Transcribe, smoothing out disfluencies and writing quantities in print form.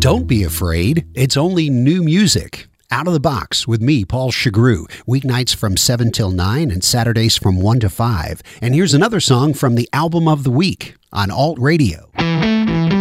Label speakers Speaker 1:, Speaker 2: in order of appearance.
Speaker 1: Don't be afraid. It's only new music. Out of the Box with me, Paul Chagru. Weeknights from 7 till 9 and Saturdays from 1 to 5. And here's another song from the Album of the Week on Alt Radio.